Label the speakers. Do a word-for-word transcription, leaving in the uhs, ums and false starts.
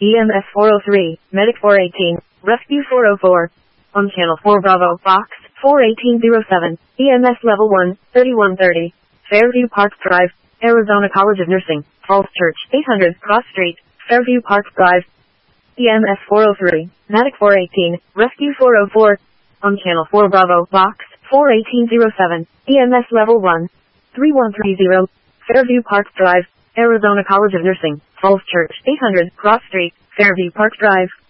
Speaker 1: E M S four oh three, Medic four eighteen, Rescue four oh four. On Channel four Bravo, Box four eighteen oh seven, E M S Level one, thirty-one thirty, Fairview Park Drive, Arizona College of Nursing, Falls Church, eight hundred Cross Street, Fairview Park Drive. E M S four oh three, Medic four eighteen, Rescue four oh four. On Channel four Bravo, Box four eighteen oh seven, E M S Level one, thirty-one thirty, Fairview Park Drive, Arizona College of Nursing, Falls Church, eight hundred Cross Street, Fairview Park Drive.